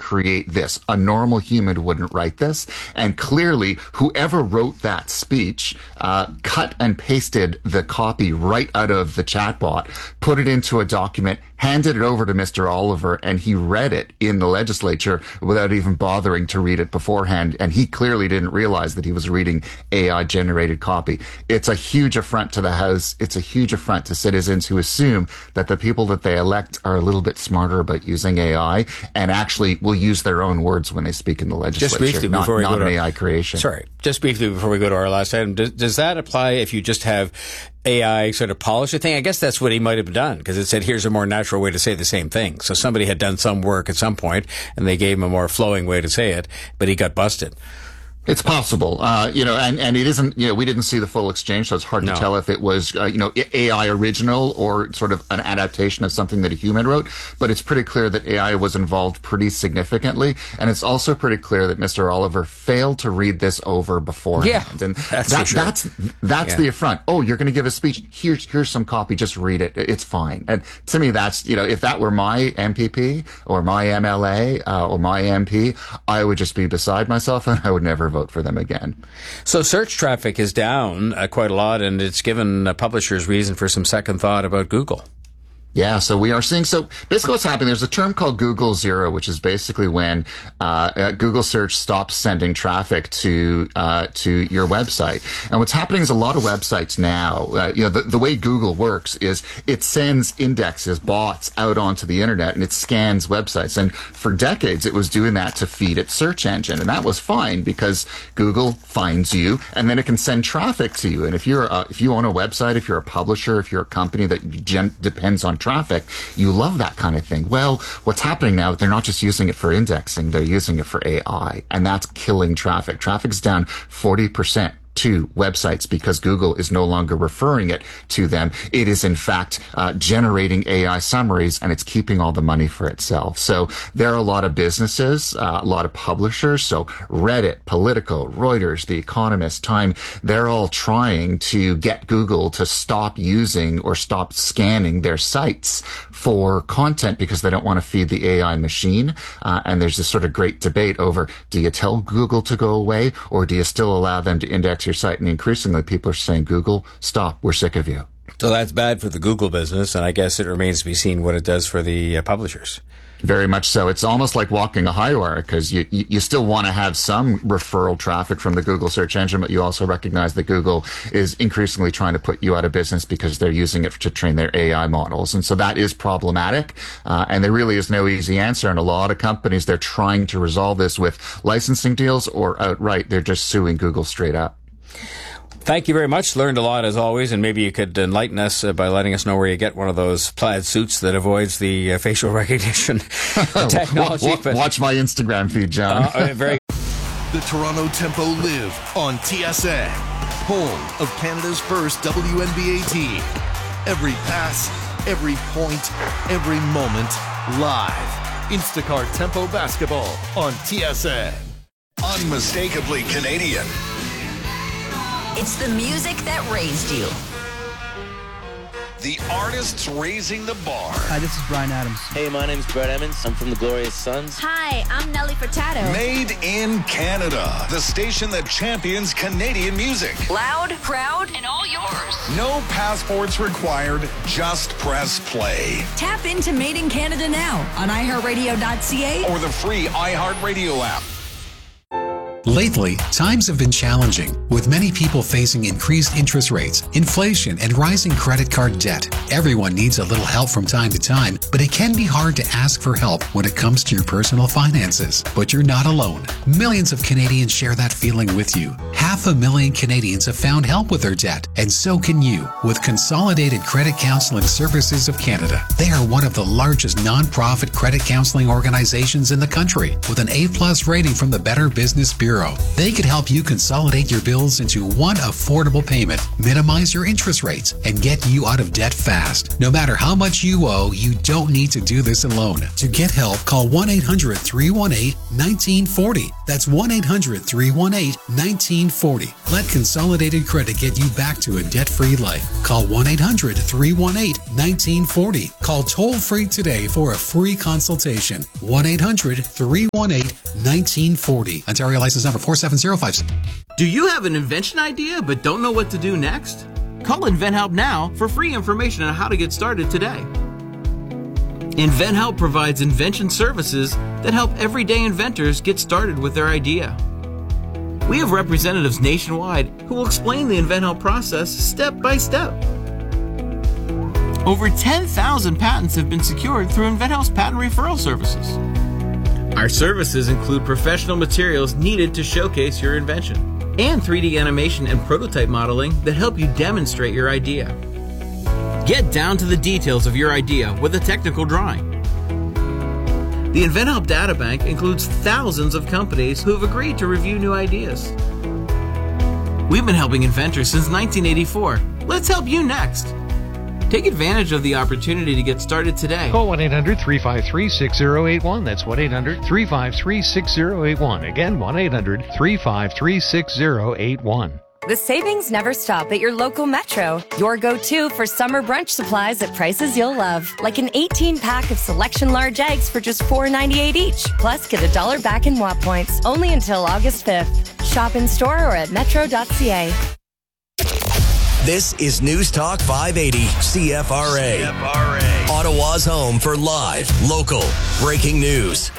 create this. A normal human wouldn't write this. And clearly, whoever wrote that speech cut and pasted the copy right out of the chatbot, put it into a document, handed it over to Mr. Oliver, and he read it in the legislature without even bothering to read it beforehand. And he clearly didn't realize that he was reading AI-generated copy. It's a huge affront to the House. It's a huge affront to citizens who assume that the people that they elect are a little bit smarter about using AI and actually will use their own words when they speak in the legislature, just briefly before we go to AI creation. Sorry, just briefly before we go to our last item, does that apply if you just have AI sort of polish a thing? I guess that's what he might have done, because it said, here's a more natural way to say the same thing. So somebody had done some work at some point, and they gave him a more flowing way to say it, but he got busted. It's possible, and it isn't, we didn't see the full exchange, so it's hard to tell if it was, AI original or sort of an adaptation of something that a human wrote. But it's pretty clear that AI was involved pretty significantly. And it's also pretty clear that Mr. Oliver failed to read this over beforehand. Yeah, and that's the affront. Oh, you're going to give a speech. Here's some copy. Just read it. It's fine. And to me, that's, if that were my MPP or my MLA or my MP, I would just be beside myself and I would never vote for them again. So search traffic is down quite a lot, and it's given publishers reason for some second thought about Google. Yeah, so we are seeing, so basically what's happening, there's a term called Google Zero, which is basically when Google search stops sending traffic to your website. And what's happening is a lot of websites now, the way Google works is it sends indexes, bots out onto the internet, and it scans websites. And for decades, it was doing that to feed its search engine. And that was fine because Google finds you and then it can send traffic to you. And if you own a website, if you're a publisher, if you're a company that depends on traffic, you love that kind of thing. Well, what's happening now, they're not just using it for indexing, they're using it for AI, and that's killing traffic. Traffic's down 40% to websites because Google is no longer referring it to them. It is in fact generating AI summaries, and it's keeping all the money for itself. So there are a lot of businesses, a lot of publishers. So Reddit, Politico, Reuters, The Economist, Time, they're all trying to get Google to stop using or stop scanning their sites for content because they don't want to feed the AI machine. And there's this sort of great debate over, do you tell Google to go away or do you still allow them to index your site? And increasingly people are saying, Google, stop, we're sick of you. So that's bad for the Google business, and I guess it remains to be seen what it does for the publishers. Very much so. It's almost like walking a high wire because you still want to have some referral traffic from the Google search engine, but you also recognize that Google is increasingly trying to put you out of business because they're using it to train their AI models. And so that is problematic. And there really is no easy answer. And a lot of companies, they're trying to resolve this with licensing deals or outright, they're just suing Google straight up. Thank you very much. Learned a lot as always, and maybe you could enlighten us by letting us know where you get one of those plaid suits that avoids the facial recognition technology. Watch my Instagram feed, John. Very. The Toronto Tempo live on TSN, home of Canada's first WNBA team. Every pass, every point, every moment, live. Instacart Tempo basketball on TSN. Unmistakably Canadian. It's the music that raised you. The artists raising the bar. Hi, this is Bryan Adams. Hey, my name's Brett Emmons. I'm from the Glorious Sons. Hi, I'm Nelly Furtado. Made in Canada. The station that champions Canadian music. Loud, proud, and all yours. No passports required. Just press play. Tap into Made in Canada now on iHeartRadio.ca or the free iHeartRadio app. Lately, times have been challenging, with many people facing increased interest rates, inflation, and rising credit card debt. Everyone needs a little help from time to time, but it can be hard to ask for help when it comes to your personal finances. But you're not alone. Millions of Canadians share that feeling with you. 500,000 Canadians have found help with their debt, and so can you with Consolidated Credit Counseling Services of Canada. They are one of the largest non-profit credit counseling organizations in the country, with an A+ rating from the Better Business Bureau They could help you consolidate your bills into one affordable payment, minimize your interest rates, and get you out of debt fast. No matter how much you owe, you don't need to do this alone. To get help, call 1-800-318-1940. That's 1-800-318-1940. Let Consolidated Credit get you back to a debt-free life. Call 1-800-318-1940. Call toll-free today for a free consultation. 1-800-318-1940. Ontario license number 47056. Do you have an invention idea but don't know what to do next? Call InventHelp now for free information on how to get started today. InventHelp provides invention services that help everyday inventors get started with their idea. We have representatives nationwide who will explain the InventHelp process step by step. Over 10,000 patents have been secured through InventHelp's patent referral services. Our services include professional materials needed to showcase your invention and 3D animation and prototype modeling that help you demonstrate your idea. Get down to the details of your idea with a technical drawing. The InventHelp Databank includes thousands of companies who have agreed to review new ideas. We've been helping inventors since 1984. Let's help you next. Take advantage of the opportunity to get started today. Call 1-800-353-6081. That's 1-800-353-6081. Again, 1-800-353-6081. The savings never stop at your local Metro. Your go-to for summer brunch supplies at prices you'll love. Like an 18-pack of Selection large eggs for just $4.98 each. Plus, get $1 back in WAP points. Only until August 5th. Shop in store or at metro.ca. This is News Talk 580 CFRA. Ottawa's home for live, local, breaking news.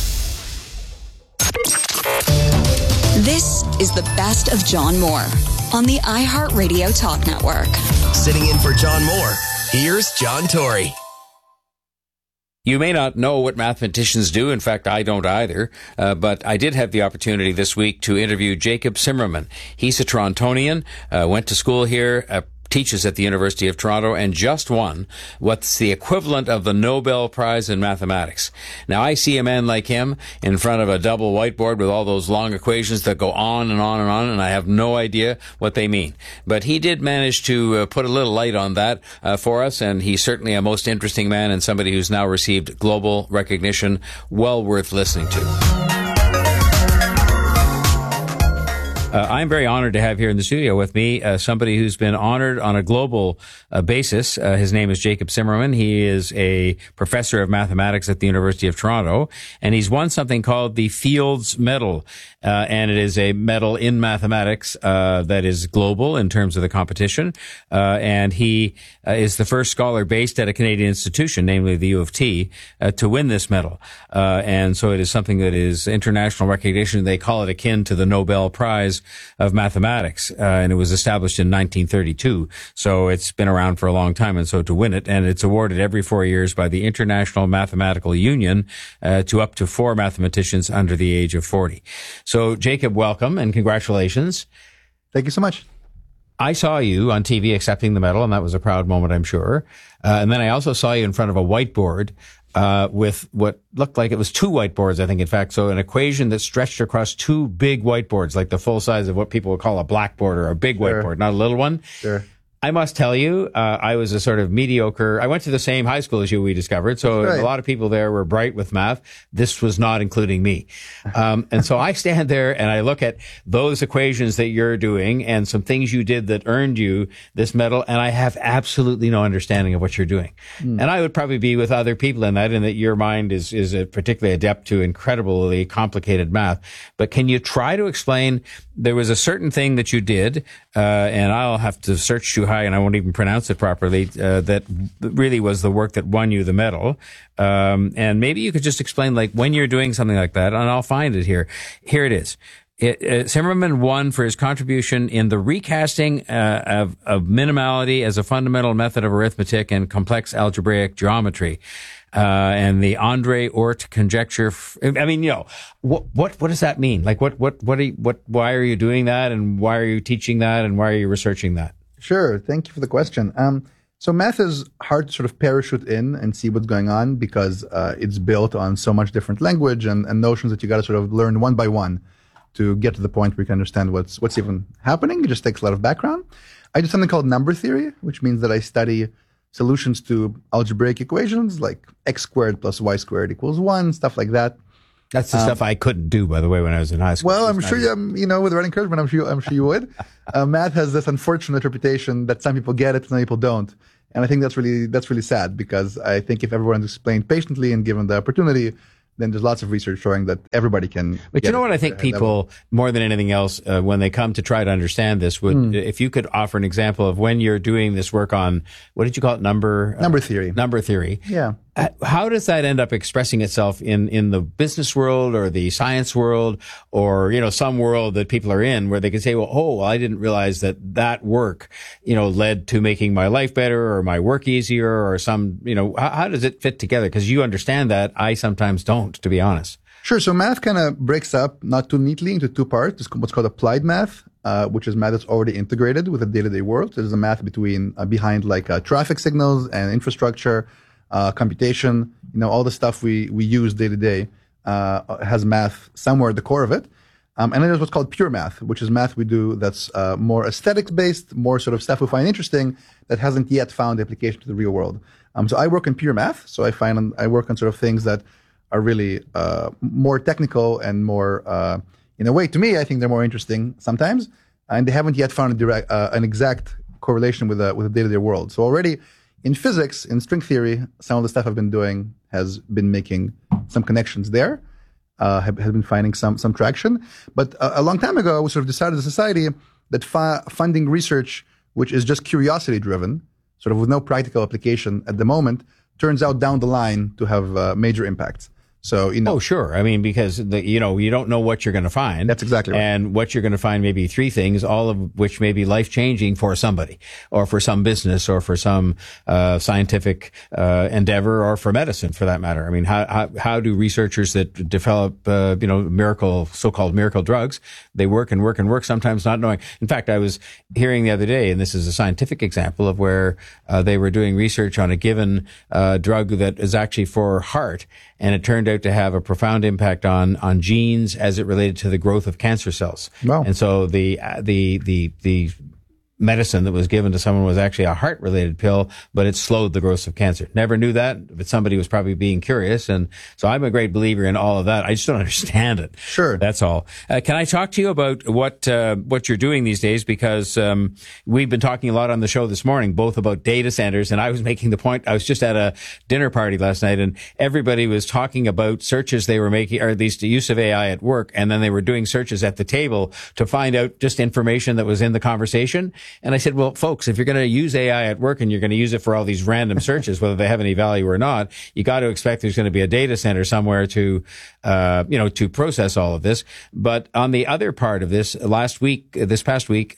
This is the best of John Moore on the iHeartRadio Talk Network. Sitting in for John Moore, here's John Tory. You may not know what mathematicians do. In fact, I don't either. But I did have the opportunity this week to interview Jacob Simmerman. He's a Torontonian, went to school here, teaches at the University of Toronto, and just won what's the equivalent of the Nobel Prize in mathematics. Now, I see a man like him in front of a double whiteboard with all those long equations that go on and on and on, and I have no idea what they mean. But he did manage to put a little light on that for us, and he's certainly a most interesting man and somebody who's now received global recognition, well worth listening to. I'm very honored to have here in the studio with me somebody who's been honored on a global basis. His name is Jacob Simmerman. He is a professor of mathematics at the University of Toronto, and he's won something called the Fields Medal. And it is a medal in mathematics that is global in terms of the competition. And he is the first scholar based at a Canadian institution, namely the U of T, to win this medal. And so it is something that is international recognition. They call it akin to the Nobel Prize of Mathematics. And it was established in 1932. So it's been around for a long time. And so to win it, and it's awarded every 4 years by the International Mathematical Union to up to 4 mathematicians under the age of 40. So, Jacob, welcome and congratulations. Thank you so much. I saw you on TV accepting the medal, and that was a proud moment, I'm sure. And then I also saw you in front of a whiteboard with what looked like it was 2 whiteboards, I think, in fact. So an equation that stretched across 2 big whiteboards, like the full size of what people would call a blackboard or a big whiteboard, not a little one. Sure. I must tell you, I was a sort of mediocre. I went to the same high school as you, we discovered. So a lot of people there were bright with math. This was not including me. And so I stand there and I look at those equations that you're doing and some things you did that earned you this medal. And I have absolutely no understanding of what you're doing. And I would probably be with other people in that your mind is particularly adept to incredibly complicated math. But can you try to explain, there was a certain thing that you did, and I'll have to search too high and I won't even pronounce it properly, that really was the work that won you the medal. And maybe you could just explain, like, when you're doing something like that, and I'll find it here. Here it is. Simmerman won for his contribution in the recasting of minimality as a fundamental method of arithmetic and complex algebraic geometry. And the Andre Oort conjecture. I mean, what does that mean? Like, why are you doing that? And why are you teaching that? And why are you researching that? Sure. Thank you for the question. So math is hard to sort of parachute in and see what's going on because it's built on so much different language and notions that you got to sort of learn one by one to get to the point where you can understand what's even happening. It just takes a lot of background. I do something called number theory, which means that I study solutions to algebraic equations like x squared plus y squared equals 1, stuff like that. That's the stuff I couldn't do, by the way, when I was in high school. Well, I'm sure with the right encouragement, I'm sure you would. Math has this unfortunate reputation that some people get it, some people don't, and I think that's really sad, because I think if everyone is explained patiently and given the opportunity, then there's lots of research showing that everybody can. But you know what I think people, more than anything else, when they come to try to understand this, would if you could offer an example of when you're doing this work on, what did you call it, number theory? Number theory. Yeah. How does that end up expressing itself in the business world or the science world, or, some world that people are in where they can say, well, I didn't realize that work, led to making my life better or my work easier or some, how does it fit together? Because you understand that. I sometimes don't, to be honest. Sure. So math kind of breaks up not too neatly into two parts. It's what's called applied math, which is math that's already integrated with the day-to-day world. There's a math behind like traffic signals and infrastructure, computation, all the stuff we use day to day has math somewhere at the core of it. And then there's what's called pure math, which is math we do that's more aesthetics based, more sort of stuff we find interesting that hasn't yet found application to the real world. So I work in pure math. So I work on sort of things that are really more technical and more, in a way, to me, I think they're more interesting sometimes. And they haven't yet found an exact correlation with the day-to-day world. So already, in physics, in string theory, some of the stuff I've been doing has been making some connections there, have been finding some traction. But a long time ago, we sort of decided as a society that funding research, which is just curiosity driven, sort of with no practical application at the moment, turns out down the line to have major impacts. So, Oh, sure. I mean, because you don't know what you're going to find. That's exactly right. And what you're going to find may be three things, all of which may be life-changing for somebody, or for some business, or for some scientific endeavor, or for medicine, for that matter. I mean, how do researchers that develop, so-called miracle drugs, they work and work and work, sometimes not knowing. In fact, I was hearing the other day, and this is a scientific example of where they were doing research on a given drug that is actually for heart, and it turned out to have a profound impact on genes as it related to the growth of cancer cells. Wow. And so the medicine that was given to someone was actually a heart-related pill, but it slowed the growth of cancer. Never knew that, but somebody was probably being curious. And so I'm a great believer in all of that. I just don't understand it. Sure. That's all. Can I talk to you about what you're doing these days? Because we've been talking a lot on the show this morning, both about data centers, and I was making the point, I was just at a dinner party last night, and everybody was talking about searches they were making, or at least the use of AI at work, and then they were doing searches at the table to find out just information that was in the conversation. And I said, well, folks, if you're going to use AI at work and you're going to use it for all these random searches, whether they have any value or not, you got to expect there's going to be a data center somewhere to process all of this. But on the other part of this, this past week,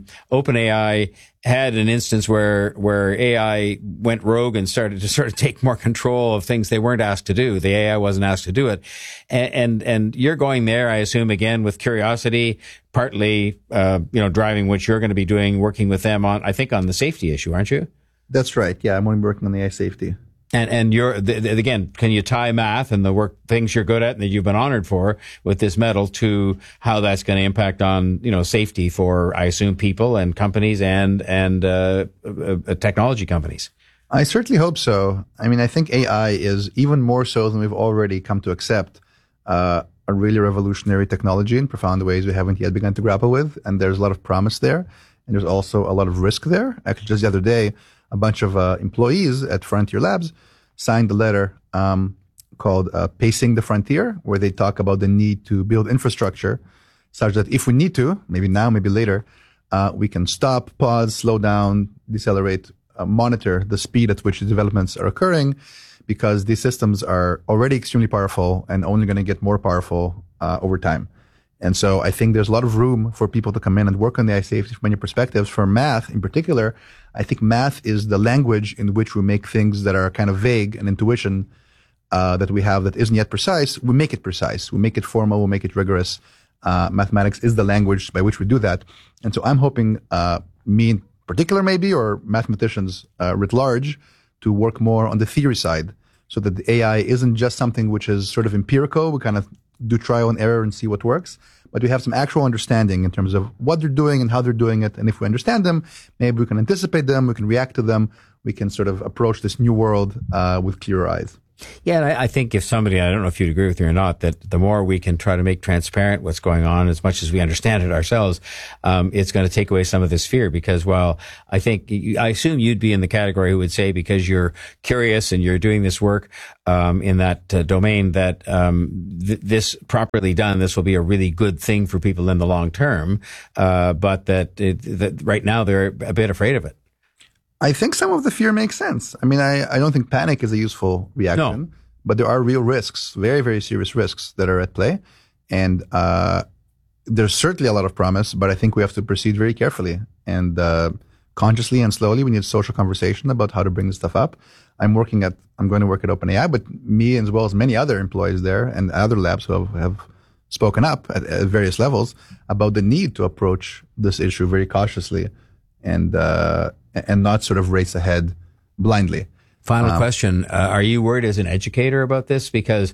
OpenAI had an instance where AI went rogue and started to sort of take more control of things they weren't asked to do. The AI wasn't asked to do it. And you're going there, I assume, again, with curiosity, partly, driving what you're going to be doing, working with them on the safety issue, aren't you? That's right. Yeah, I'm only working on the AI safety. And you're, again, can you tie math and the things you're good at and that you've been honored for with this medal to how that's going to impact on, safety for, I assume, people and companies and technology companies? I certainly hope so. I mean, I think AI is even more so than we've already come to accept, a really revolutionary technology in profound ways we haven't yet begun to grapple with. And there's a lot of promise there. And there's also a lot of risk there. Actually, just the other day, a bunch of employees at Frontier Labs signed a letter called Pacing the Frontier, where they talk about the need to build infrastructure such that if we need to, maybe now, maybe later, we can stop, pause, slow down, decelerate, monitor the speed at which the developments are occurring, because these systems are already extremely powerful and only going to get more powerful over time. And so I think there's a lot of room for people to come in and work on the AI safety from many perspectives. For math in particular, I think math is the language in which we make things that are kind of vague and intuition that we have that isn't yet precise. We make it precise. We make it formal. We make it rigorous. Mathematics is the language by which we do that. And so I'm hoping me in particular maybe, or mathematicians writ large, to work more on the theory side so that the AI isn't just something which is sort of empirical. We kind of do trial and error and see what works. But we have some actual understanding in terms of what they're doing and how they're doing it. And if we understand them, maybe we can anticipate them, we can react to them, we can sort of approach this new world with clearer eyes. Yeah, and I think if somebody, I don't know if you'd agree with me or not, that the more we can try to make transparent what's going on, as much as we understand it ourselves, it's going to take away some of this fear. Because while I assume you'd be in the category who would say, because you're curious and you're doing this work in that domain, that this properly done, this will be a really good thing for people in the long term, but that right now they're a bit afraid of it. I think some of the fear makes sense. I mean, I don't think panic is a useful reaction, but there are real risks, very, very serious risks that are at play. And there's certainly a lot of promise, but I think we have to proceed very carefully and consciously and slowly. We need social conversation about how to bring this stuff up. I'm going to work at OpenAI, but me as well as many other employees there and other labs who have spoken up at various levels about the need to approach this issue very cautiously and not sort of race ahead blindly. Final question. Are you worried as an educator about this? Because,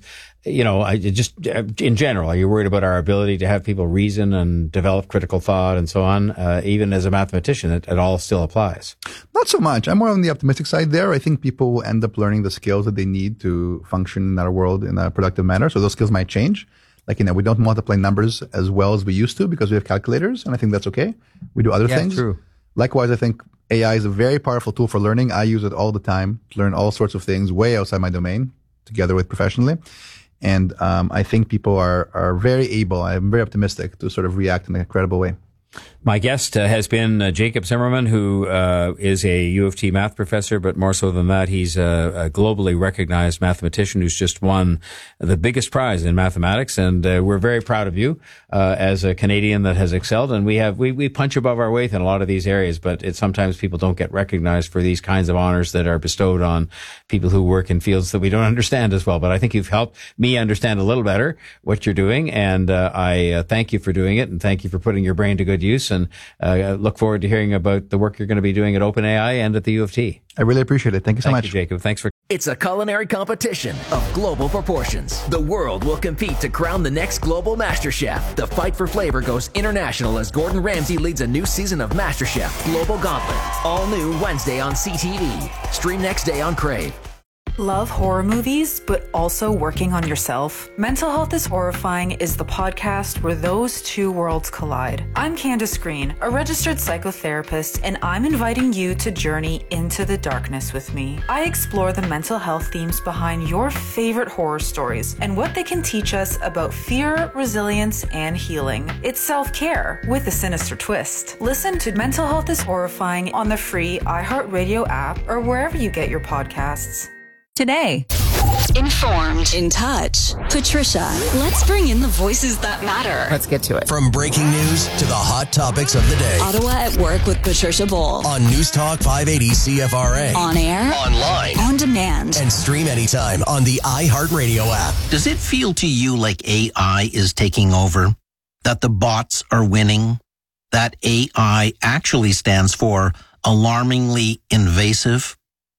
in general, are you worried about our ability to have people reason and develop critical thought and so on? Even as a mathematician, it all still applies. Not so much. I'm more on the optimistic side there. I think people will end up learning the skills that they need to function in our world in a productive manner. So those skills might change. Like, we don't multiply numbers as well as we used to because we have calculators, and I think that's okay. We do other things. True. Likewise, I think AI is a very powerful tool for learning. I use it all the time to learn all sorts of things way outside my domain, together with professionally. And I think people are very able, I'm very optimistic, to sort of react in a credible way. My guest has been Jacob Zimmerman, who is a U of T math professor, but more so than that, he's a globally recognized mathematician who's just won the biggest prize in mathematics. And we're very proud of you as a Canadian that has excelled. And we punch above our weight in a lot of these areas, but sometimes people don't get recognized for these kinds of honors that are bestowed on people who work in fields that we don't understand as well. But I think you've helped me understand a little better what you're doing. And I thank you for doing it, and thank you for putting your brain to good use. And look forward to hearing about the work you're going to be doing at OpenAI and at the U of T. I really appreciate it. Thank you so much. Thank you, Jacob. Thanks for... It's a culinary competition of global proportions. The world will compete to crown the next global master chef. The fight for flavor goes international as Gordon Ramsay leads a new season of MasterChef Global Gauntlet. All new Wednesday on CTV. Stream next day on Crave. Love horror movies, but also working on yourself? Mental Health is Horrifying is the podcast where those two worlds collide. I'm Candace Green, a registered psychotherapist, and I'm inviting you to journey into the darkness with me. I explore the mental health themes behind your favorite horror stories and what they can teach us about fear, resilience, and healing. It's self-care with a sinister twist. Listen to Mental Health is Horrifying on the free iHeartRadio app or wherever you get your podcasts. Today. Informed. In touch. Patricia, let's bring in the voices that matter. Let's get to it. From breaking news to the hot topics of the day. Ottawa at Work with Patricia Bowl. On News Talk 580 CFRA. On air. Online. On demand. And stream anytime on the iHeartRadio app. Does it feel to you like AI is taking over? That the bots are winning? That AI actually stands for alarmingly invasive?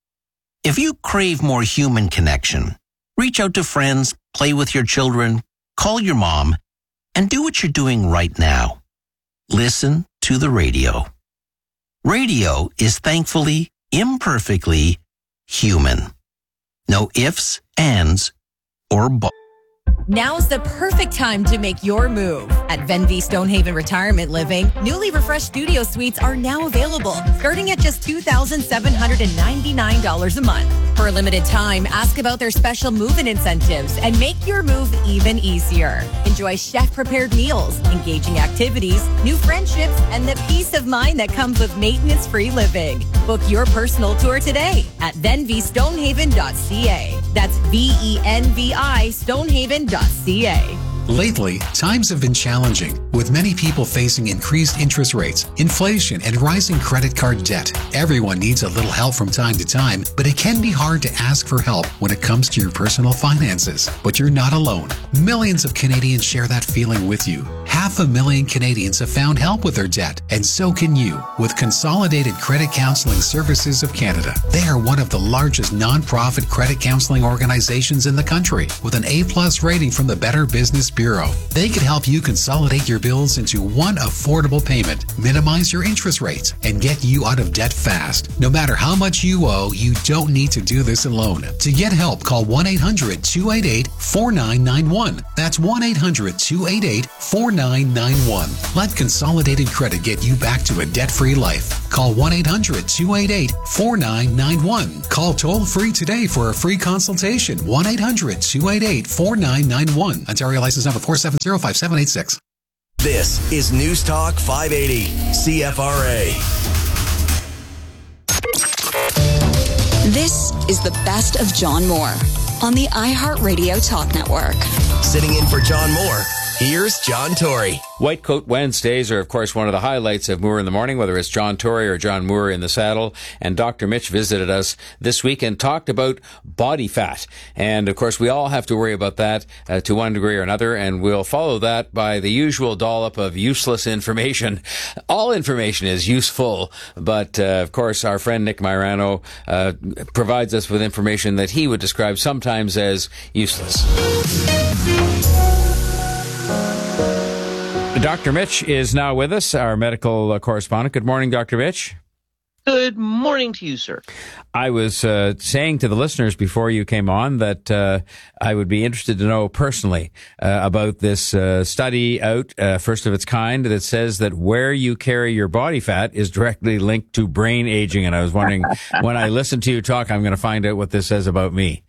If you crave more human connection, reach out to friends, play with your children, call your mom, and do what you're doing right now. Listen to the radio. Radio is thankfully, imperfectly human. No ifs, ands, or buts. Now's the perfect time to make your move. At Venvi Stonehaven Retirement Living, newly refreshed studio suites are now available, starting at just $2,799 a month. For a limited time, ask about their special move-in incentives and make your move even easier. Enjoy chef-prepared meals, engaging activities, new friendships, and the peace of mind that comes with maintenance-free living. Book your personal tour today at venvistonehaven.ca. That's VENVI Stonehaven.ca. Lately, times have been challenging, with many people facing increased interest rates, inflation, and rising credit card debt. Everyone needs a little help from time to time, but it can be hard to ask for help when it comes to your personal finances. But you're not alone. Millions of Canadians share that feeling with you. Have 500,000 Canadians have found help with their debt, and so can you with Consolidated Credit Counseling Services of Canada. They are one of the largest non-profit credit counseling organizations in the country with an A+ rating from the Better Business Bureau. They can help you consolidate your bills into one affordable payment, minimize your interest rates, and get you out of debt fast. No matter how much you owe, you don't need to do this alone. To get help, call 1-800-288-4991. That's 1-800-288-4991. Let Consolidated Credit get you back to a debt-free life. Call 1-800-288-4991. Call toll-free today for a free consultation. 1-800-288-4991. Ontario license number 4705786. This is News Talk 580, CFRA. This is the best of John Moore on the iHeartRadio Talk Network. Sitting in for John Moore, here's John Tory. White Coat Wednesdays are, of course, one of the highlights of Moore in the Morning, whether it's John Tory or John Moore in the saddle. And Dr. Mitch visited us this week and talked about body fat. And, of course, we all have to worry about that to one degree or another. And we'll follow that by the usual dollop of useless information. All information is useful. But, of course, our friend Nick Mirano provides us with information that he would describe sometimes as useless. Dr. Mitch is now with us, our medical correspondent. Good morning, Dr. Mitch. Good morning to you, sir. I was saying to the listeners before you came on that I would be interested to know personally about this study out, first of its kind, that says that where you carry your body fat is directly linked to brain aging. And I was wondering, when I listen to you talk, I'm going to find out what this says about me.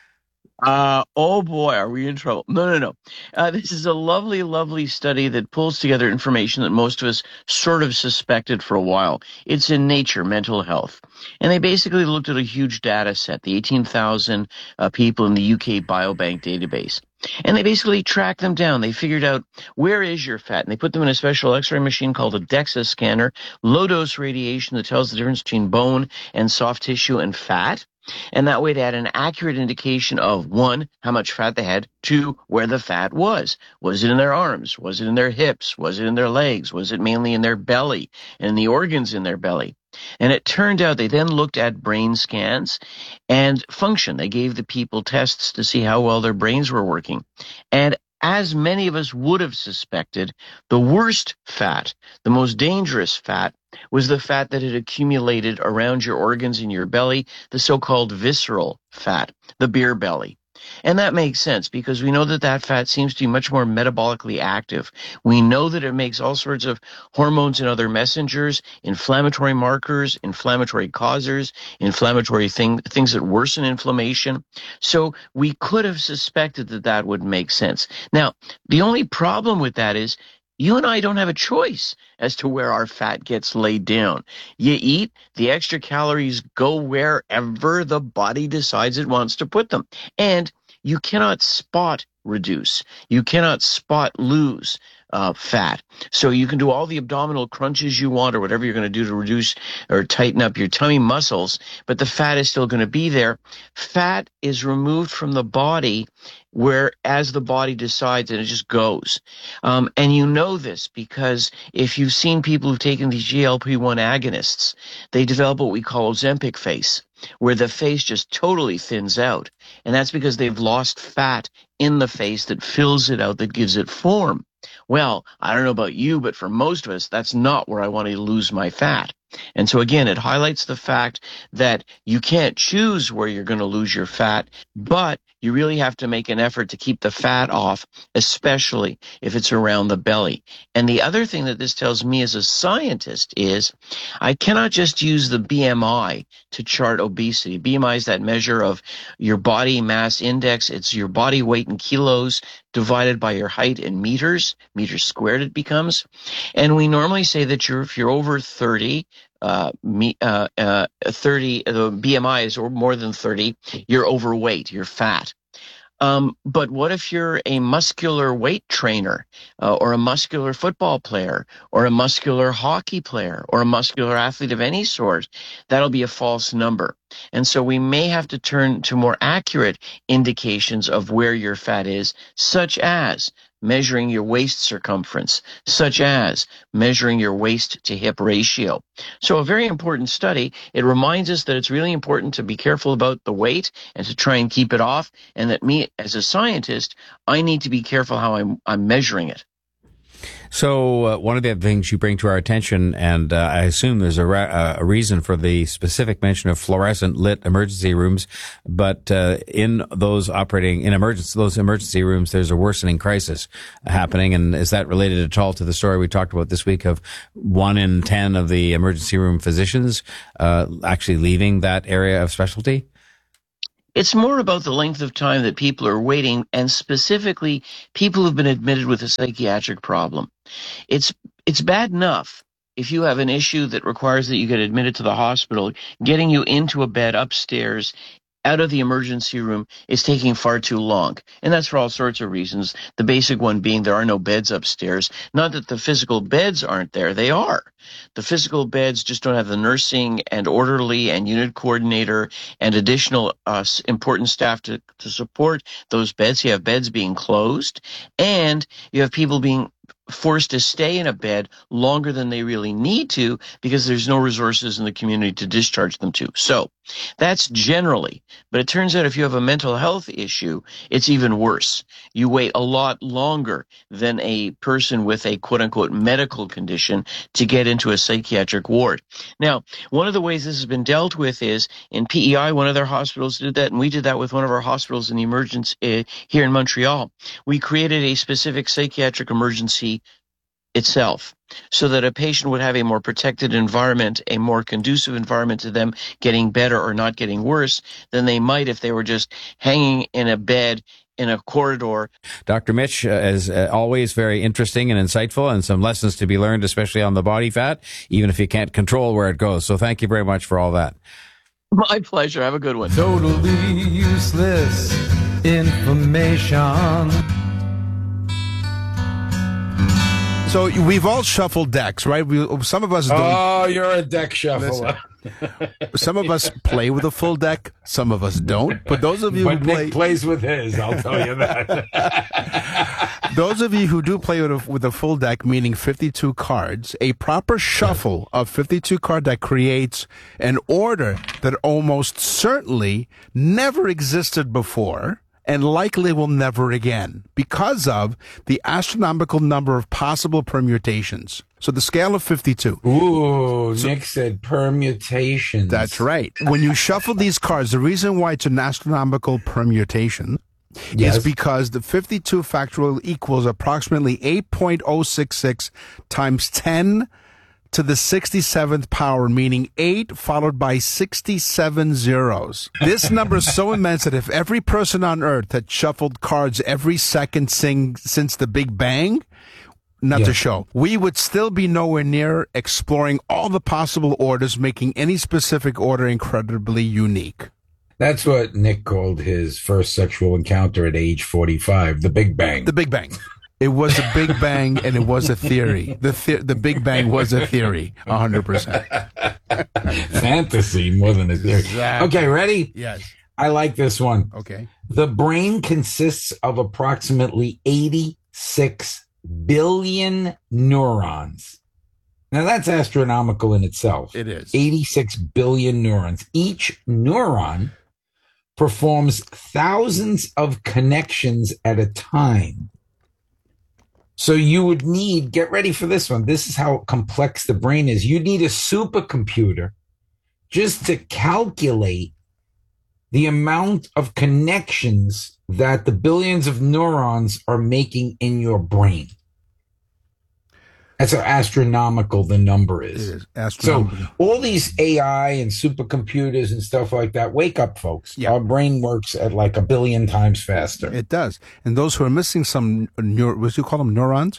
Oh boy, are we in trouble? No. This is a lovely, lovely study that pulls together information that most of us sort of suspected for a while. It's in Nature Mental Health. And they basically looked at a huge data set, the 18,000 people in the UK Biobank database. And they basically tracked them down. They figured out where is your fat, and they put them in a special X-ray machine called a DEXA scanner, low-dose radiation that tells the difference between bone and soft tissue and fat. And that way they had an accurate indication of, 1, how much fat they had, 2, where the fat was. Was it in their arms? Was it in their hips? Was it in their legs? Was it mainly in their belly and the organs in their belly? And it turned out they then looked at brain scans and function. They gave the people tests to see how well their brains were working. And as many of us would have suspected, the worst fat, the most dangerous fat, was the fat that had accumulated around your organs in your belly, the so-called visceral fat, the beer belly. And that makes sense because we know that that fat seems to be much more metabolically active. We know that it makes all sorts of hormones and other messengers, inflammatory markers, inflammatory causers, inflammatory things that worsen inflammation. So we could have suspected that that would make sense. Now, the only problem with that is you and I don't have a choice as to where our fat gets laid down. You eat, the extra calories go wherever the body decides it wants to put them. And you cannot spot reduce. You cannot spot lose fat. So you can do all the abdominal crunches you want or whatever you're going to do to reduce or tighten up your tummy muscles, but the fat is still going to be there. Fat is removed from the body where as the body decides, and it just goes. And you know this because if you've seen people who've taken these GLP-1 agonists, they develop what we call Ozempic face, where the face just totally thins out. And that's because they've lost fat in the face that fills it out, that gives it form. Well, I don't know about you, but for most of us, that's not where I want to lose my fat. And so again, it highlights the fact that you can't choose where you're going to lose your fat, but you really have to make an effort to keep the fat off, especially if it's around the belly. And the other thing that this tells me as a scientist is I cannot just use the BMI to chart obesity. BMI is that measure of your body mass index. It's your body weight in kilos divided by your height in meters squared it becomes. And we normally say that if you're over 30, 30, the BMI is more than 30, you're overweight, you're fat. But what if you're a muscular weight trainer, or a muscular football player, or a muscular hockey player, or a muscular athlete of any sort? That'll be a false number. And so we may have to turn to more accurate indications of where your fat is, such as measuring your waist circumference, such as measuring your waist to hip ratio. So a very important study. It reminds us that it's really important to be careful about the weight and to try and keep it off, and that me, as a scientist, I need to be careful how I'm measuring it. So one of the other things you bring to our attention, and I assume there's a reason for the specific mention of fluorescent lit emergency rooms, but in those operating in those emergency rooms, there's a worsening crisis happening. And is that related at all to the story we talked about this week of 1 in 10 of the emergency room physicians actually leaving that area of specialty? It's more about the length of time that people are waiting, and specifically people who've been admitted with a psychiatric problem. It's bad enough if you have an issue that requires that you get admitted to the hospital. Getting you into a bed upstairs out of the emergency room is taking far too long. And that's for all sorts of reasons. The basic one being there are no beds upstairs. Not that the physical beds aren't there. They are. The physical beds just don't have the nursing and orderly and unit coordinator and additional important staff to support those beds. You have beds being closed, and you have people being forced to stay in a bed longer than they really need to because there's no resources in the community to discharge them to. So that's generally, but it turns out if you have a mental health issue, it's even worse. You wait a lot longer than a person with a quote unquote medical condition to get into a psychiatric ward. Now, one of the ways this has been dealt with is in PEI, one of their hospitals did that, and we did that with one of our hospitals in the emergency here in Montreal. We created a specific psychiatric emergency itself, so that a patient would have a more protected environment, a more conducive environment to them getting better or not getting worse than they might if they were just hanging in a bed in a corridor. Dr. Mitch, as always, very interesting and insightful, and some lessons to be learned, especially on the body fat, even if you can't control where it goes. So thank you very much for all that. My pleasure. Have a good one. Totally useless information. So we've all shuffled decks, right? Some of us don't. Oh, you're a deck shuffler. Some of us play with a full deck. Some of us don't. But those of you who play... Nick plays with his, I'll tell you that. Those of you who do play with a full deck, meaning 52 cards, a proper shuffle of 52 card deck creates an order that almost certainly never existed before, and likely will never again, because of the astronomical number of possible permutations. So the scale of 52. Ooh, Nick said permutations. That's right. When you shuffle these cards, the reason why it's an astronomical permutation is because the 52 factorial equals approximately 8.066 times 10 to the 67th power, meaning 8 followed by 67 zeros. This number is so immense that if every person on Earth had shuffled cards every second since the Big Bang, to show, we would still be nowhere near exploring all the possible orders, making any specific order incredibly unique. That's what Nick called his first sexual encounter at age 45, the Big Bang. The Big Bang. It was a Big Bang, and it was a theory. The Big Bang was a theory, 100%. Fantasy more than a theory. Exactly. Okay, ready? Yes. I like this one. Okay. The brain consists of approximately 86 billion neurons. Now, that's astronomical in itself. It is. 86 billion neurons. Each neuron performs thousands of connections at a time. So you would need, get ready for this one. This is how complex the brain is. You need a supercomputer just to calculate the amount of connections that the billions of neurons are making in your brain. That's how astronomical the number is. It is astronomical. So all these AI and supercomputers and stuff like that, wake up, folks. Yeah. Our brain works at like 1 billion times faster. It does. And those who are missing some, what you call them, neurons?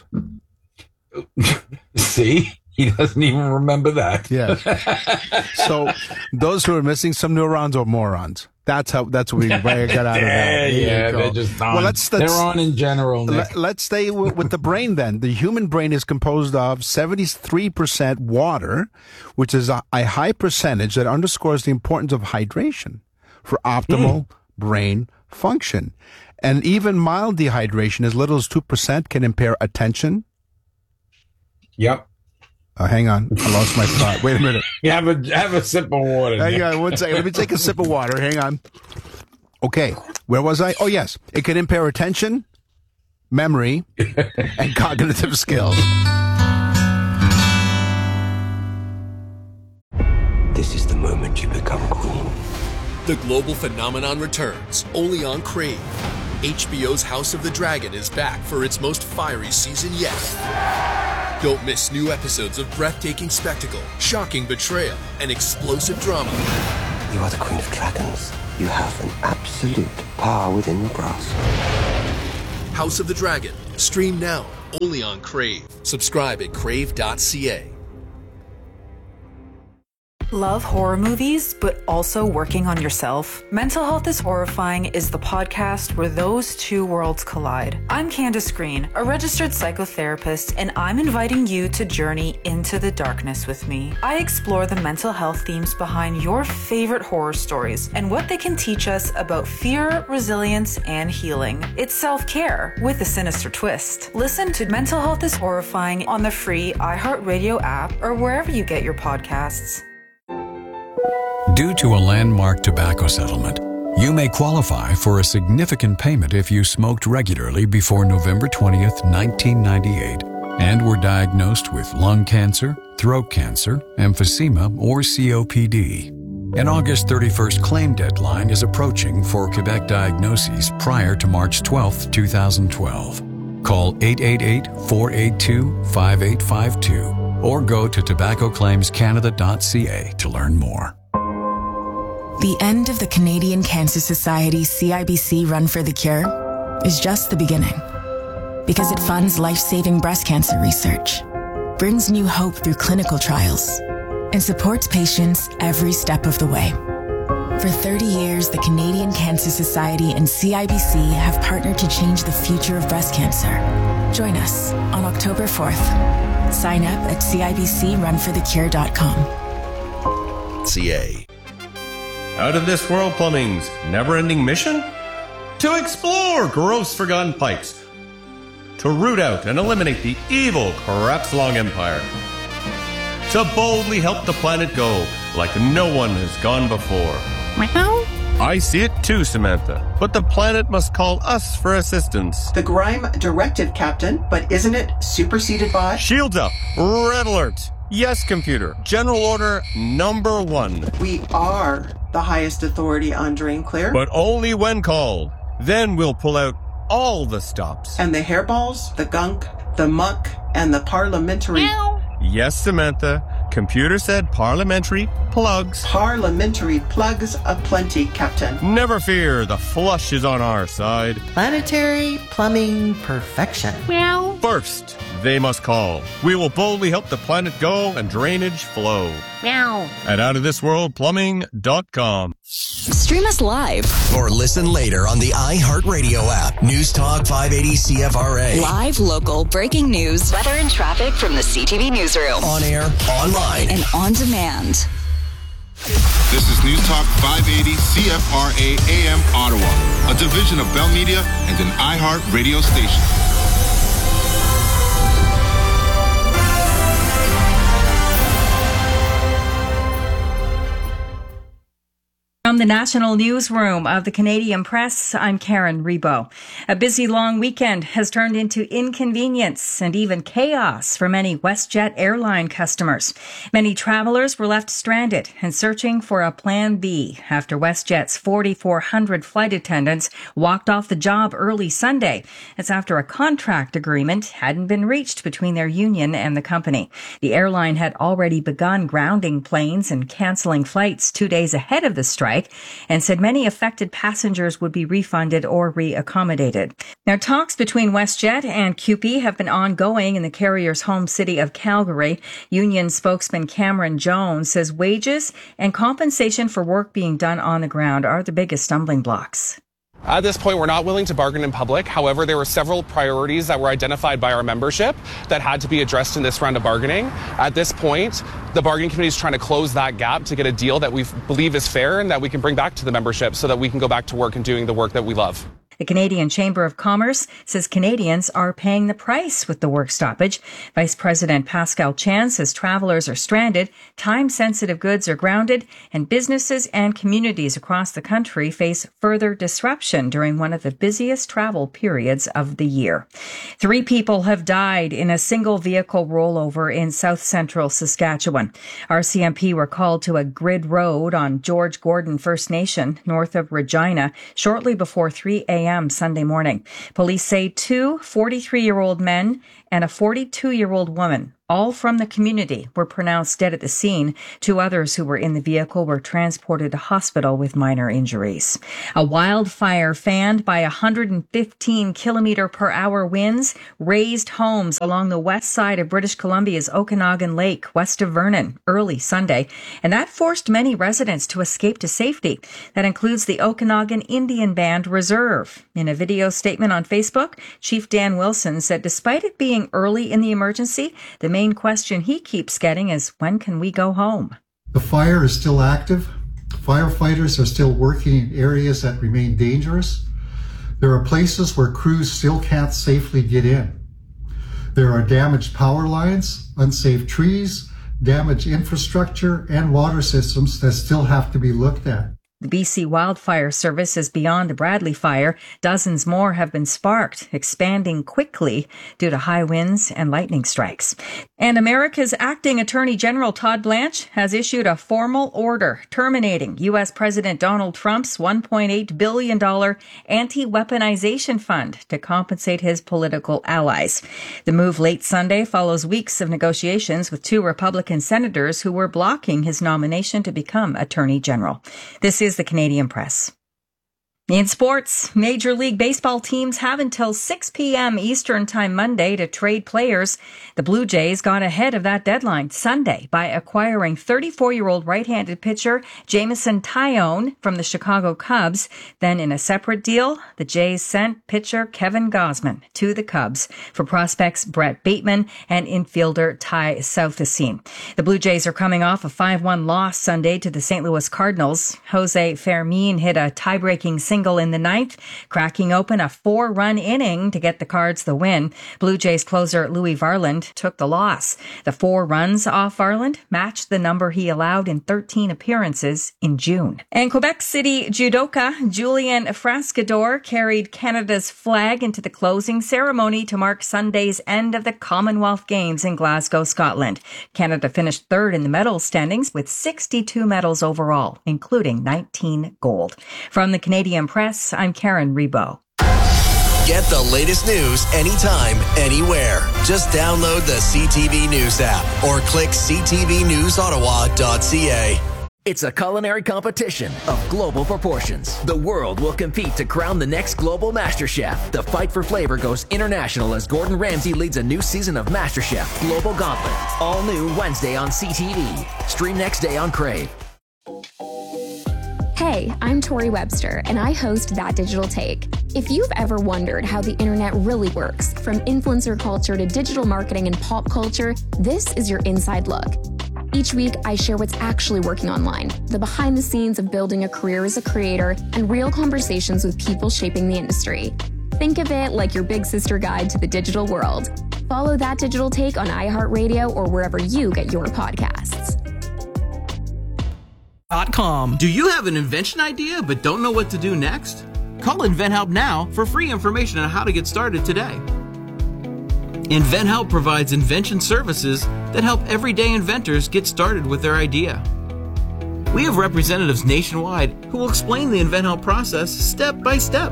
See? He doesn't even remember that. Yes. So those who are missing some neurons or morons. That's what we got out of that. Yeah, they're just on. Well, they're on in general. Let's stay with the brain then. The human brain is composed of 73% water, which is a high percentage that underscores the importance of hydration for optimal brain function. And even mild dehydration, as little as 2%, can impair attention. Yep. Hang on. I lost my thought. Wait a minute. Yeah, have a sip of water. Hang on 1 second. Let me take a sip of water. Hang on. Okay. Where was I? Oh, yes. It can impair attention, memory, and cognitive skills. This is the moment you become queen. The global phenomenon returns, only on Crave. HBO's House of the Dragon is back for its most fiery season yet. Don't miss new episodes of breathtaking spectacle, shocking betrayal, and explosive drama. You are the Queen of Dragons. You have an absolute power within your grasp. House of the Dragon. Stream now, only on Crave. Subscribe at crave.ca. Love horror movies, but also working on yourself? Mental Health is Horrifying is the podcast where those two worlds collide. I'm Candace Green, a registered psychotherapist, and I'm inviting you to journey into the darkness with me. I explore the mental health themes behind your favorite horror stories and what they can teach us about fear, resilience, and healing. It's self-care with a sinister twist. Listen to Mental Health is Horrifying on the free iHeartRadio app or wherever you get your podcasts. Due to a landmark tobacco settlement, you may qualify for a significant payment if you smoked regularly before November 20th, 1998, and were diagnosed with lung cancer, throat cancer, emphysema, or COPD. An August 31st claim deadline is approaching for Quebec diagnoses prior to March 12th, 2012. Call 888-482-5852 or go to tobaccoclaimscanada.ca to learn more. The end of the Canadian Cancer Society CIBC Run for the Cure is just the beginning, because it funds life-saving breast cancer research, brings new hope through clinical trials, and supports patients every step of the way. For 30 years, the Canadian Cancer Society and CIBC have partnered to change the future of breast cancer. Join us on October 4th. Sign up at cibcrunforthecure.com. CA. Out of This World Plumbing's never-ending mission? To explore gross forgotten pipes. To root out and eliminate the evil Crapslong Empire. To boldly help the planet go like no one has gone before. I see it too, Samantha. But the planet must call us for assistance. The Grime directive, Captain, but isn't it superseded by? Shields up! Red alert! Yes, computer. General order number 1. We are the highest authority on drain clear. But only when called. Then we'll pull out all the stops. And the hairballs, the gunk, the muck, and the parliamentary... Yes, Samantha. Computer said parliamentary plugs. Parliamentary plugs aplenty, Captain. Never fear, the flush is on our side. Planetary plumbing perfection. First, they must call. We will boldly help the planet go and drainage flow. At outofthisworldplumbing.com. Stream us live or listen later on the iHeartRadio app. News Talk 580 CFRA. Live, local, breaking news, weather and traffic from the CTV newsroom. On air, online, and on demand. This is News Talk 580 CFRA AM Ottawa, a division of Bell Media and an iHeartRadio station. From the National Newsroom of the Canadian Press, I'm Karen Rebo. A busy long weekend has turned into inconvenience and even chaos for many WestJet airline customers. Many travelers were left stranded and searching for a plan B after WestJet's 4,400 flight attendants walked off the job early Sunday. It's after a contract agreement hadn't been reached between their union and the company. The airline had already begun grounding planes and canceling flights 2 days ahead of the strike, and said many affected passengers would be refunded or reaccommodated. Now, talks between WestJet and CUPE have been ongoing in the carrier's home city of Calgary. Union spokesman Cameron Jones says wages and compensation for work being done on the ground are the biggest stumbling blocks. At this point, we're not willing to bargain in public. However, there were several priorities that were identified by our membership that had to be addressed in this round of bargaining. At this point, the bargaining committee is trying to close that gap to get a deal that we believe is fair and that we can bring back to the membership so that we can go back to work and doing the work that we love. The Canadian Chamber of Commerce says Canadians are paying the price with the work stoppage. Vice President Pascal Chan says travelers are stranded, time-sensitive goods are grounded, and businesses and communities across the country face further disruption during one of the busiest travel periods of the year. 3 people have died in a single vehicle rollover in south central Saskatchewan. RCMP were called to a grid road on George Gordon First Nation north of Regina shortly before 3 a.m. Sunday morning. Police say 2 43-year-old men and a 42-year-old woman, all from the community, were pronounced dead at the scene. 2 others who were in the vehicle were transported to hospital with minor injuries. A wildfire fanned by 115 km/h winds razed homes along the west side of British Columbia's Okanagan Lake, west of Vernon, early Sunday, and that forced many residents to escape to safety. That includes the Okanagan Indian Band Reserve. In a video statement on Facebook, Chief Dan Wilson said despite it being early in the emergency, the main question he keeps getting is, when can we go home? The fire is still active. Firefighters are still working in areas that remain dangerous. There are places where crews still can't safely get in. There are damaged power lines, unsafe trees, damaged infrastructure, and water systems that still have to be looked at. The BC Wildfire Service is beyond the Bradley fire. Dozens more have been sparked, expanding quickly due to high winds and lightning strikes. And America's acting Attorney General Todd Blanche has issued a formal order terminating U.S. President Donald Trump's $1.8 billion anti-weaponization fund to compensate his political allies. The move late Sunday follows weeks of negotiations with 2 Republican senators who were blocking his nomination to become Attorney General. This is the Canadian Press. In sports, Major League Baseball teams have until 6 p.m. Eastern Time Monday to trade players. The Blue Jays got ahead of that deadline Sunday by acquiring 34-year-old right-handed pitcher Jameson Taillon from the Chicago Cubs. Then in a separate deal, the Jays sent pitcher Kevin Gausman to the Cubs for prospects Brett Bateman and infielder Ty Southesine. The Blue Jays are coming off a 5-1 loss Sunday to the St. Louis Cardinals. Jose Fermin hit a tie-breaking single in the 9th, cracking open a 4-run inning to get the Cards the win. Blue Jays closer Louis Varland took the loss. The 4 runs off Varland matched the number he allowed in 13 appearances in June. And Quebec City judoka Julien Frascador carried Canada's flag into the closing ceremony to mark Sunday's end of the Commonwealth Games in Glasgow, Scotland. Canada finished 3rd in the medal standings with 62 medals overall, including 19 gold. From the Canadian Press, I'm Karen Rebo. Get the latest news anytime, anywhere. Just download the CTV News app or click ctvnewsottawa.ca. It's a culinary competition of global proportions. The world will compete to crown the next global MasterChef. The fight for flavor goes international as Gordon Ramsay leads a new season of MasterChef Global Gauntlet. All new Wednesday on CTV. Stream next day on Crave. Hey, I'm Tori Webster, and I host That Digital Take. If you've ever wondered how the internet really works, from influencer culture to digital marketing and pop culture, this is your inside look. Each week, I share what's actually working online, the behind the scenes of building a career as a creator, and real conversations with people shaping the industry. Think of it like your big sister guide to the digital world. Follow That Digital Take on iHeartRadio or wherever you get your podcasts. Do you have an invention idea but don't know what to do next? Call InventHelp now for free information on how to get started today. InventHelp provides invention services that help everyday inventors get started with their idea. We have representatives nationwide who will explain the InventHelp process step by step.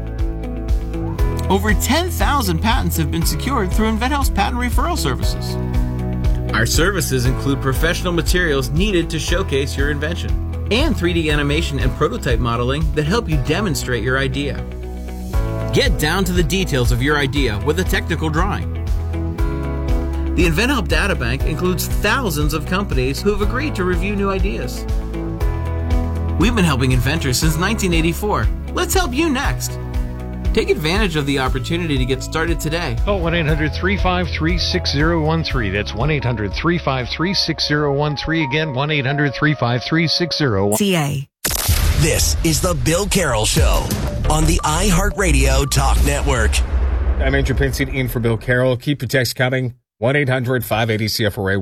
Over 10,000 patents have been secured through InventHelp's patent referral services. Our services include professional materials needed to showcase your invention and 3D animation and prototype modeling that help you demonstrate your idea. Get down to the details of your idea with a technical drawing. The InventHelp Databank includes thousands of companies who have agreed to review new ideas. We've been helping inventors since 1984. Let's help you next. Take advantage of the opportunity to get started today. Call 1-800-353-6013. That's 1-800-353-6013. Again, 1-800-353-6013. CA. This is the Bill Carroll Show on the iHeartRadio Talk Network. I'm Andrew Pinson in for Bill Carroll. Keep your text coming. 1-800-580-CFRA,